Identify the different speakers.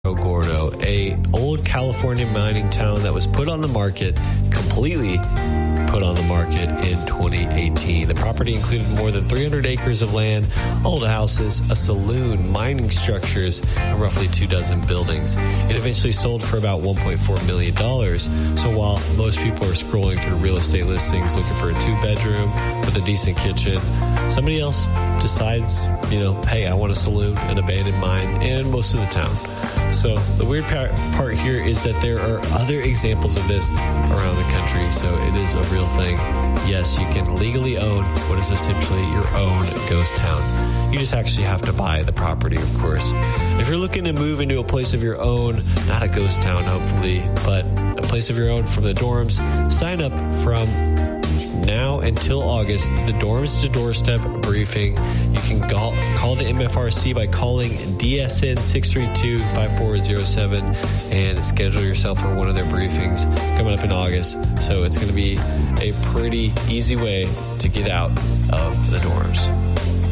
Speaker 1: Gordo, a old California mining town that was put on the market, completely put on the market in 2018. The property included more than 300 acres of land, old houses, a saloon, mining structures, and roughly 24 buildings. It eventually sold for about $1.4 million. So while most people are scrolling through real estate listings looking for a 2-bedroom with a decent kitchen, somebody else decides, hey, I want a saloon, an abandoned mine, and most of the town. So the weird part here is that there are other examples of this around the country, so it is a real thing. Yes, you can legally own what is essentially your own ghost town. You just actually have to buy the property, of course. If you're looking to move into a place of your own, not a ghost town, hopefully, but a place of your own from the dorms, sign up from now until August, the Dorms to Doorstep briefing. You can call the MFRC by calling DSN 632-5407 and schedule yourself for one of their briefings coming up in August. So it's going to be a pretty easy way to get out of the dorms.